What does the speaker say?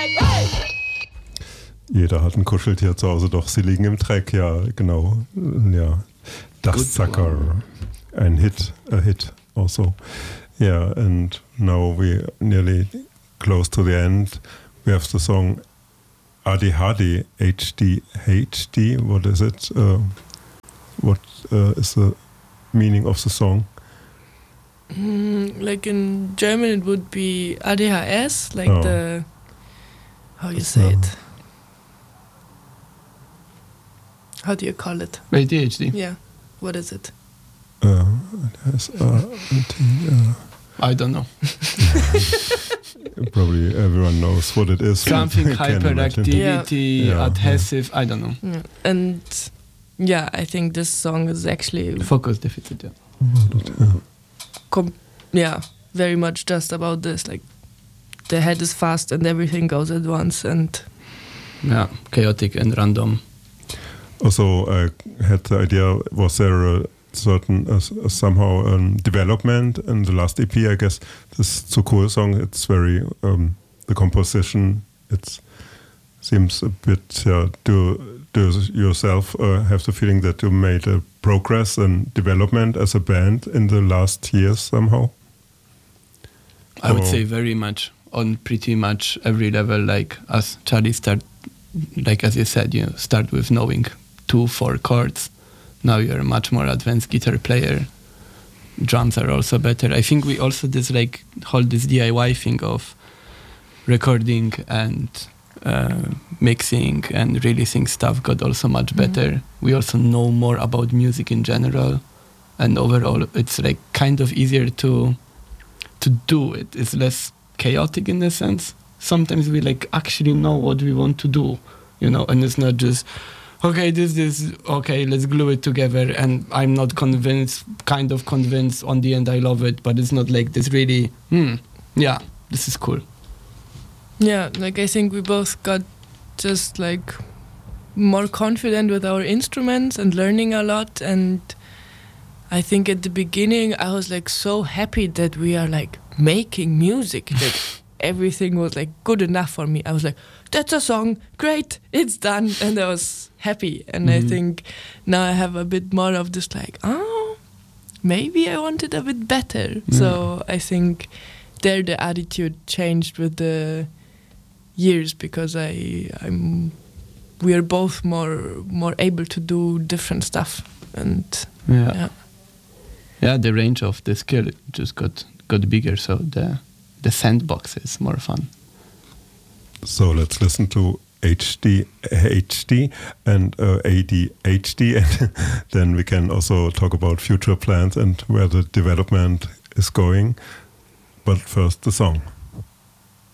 Jeder hat ein Kuscheltier zu Hause, doch sie liegen im Dreck, ja, genau. Ja, Dustsucker, ein Hit, a hit also. Yeah, and now we're nearly close to the end. We have the song ADHD, HD. What is it? What is the meaning of the song? Like in German it would be ADHS, like the, how you say it? How do you call it? ADHD. Yeah. What is it? I don't know. Probably everyone knows what it is. Something hyperactivity, adhesive, I don't know. Yeah. And yeah, I think this song is actually focus deficit. Very much just about this. Like the head is fast and everything goes at once, and chaotic and random. Also, I had the idea, was there a certain somehow development in the last EP? I guess this Zu Cool song, it's very the composition, it seems a bit do yourself have the feeling that you made a progress and development as a band in the last years somehow? I would say very much, on pretty much every level. Like as Charlie as you said, you start with knowing 2-4 chords. Now you're a much more advanced guitar player. Drums are also better. I think we also hold this DIY thing of recording and mixing and releasing stuff got also much better. We also know more about music in general, and overall it's like kind of easier to do it. It's less chaotic in a sense. Sometimes we actually know what we want to do, and it's not just okay, this, okay, let's glue it together, and I'm not convinced on the end I love it, but it's not like this really, this is cool. Yeah, I think we both got just more confident with our instruments and learning a lot, and I think at the beginning I was so happy that we are making music, that everything was good enough for me. I was that's a song, great, it's done, and I was happy. And I think now I have a bit more of this maybe I want it a bit better. So I think there the attitude changed with the years, because we are both more able to do different stuff, and the range of the skill just got bigger, so the sandbox is more fun. So let's listen to HD and ADHD, and then we can also talk about future plans and where the development is going. But first, the song.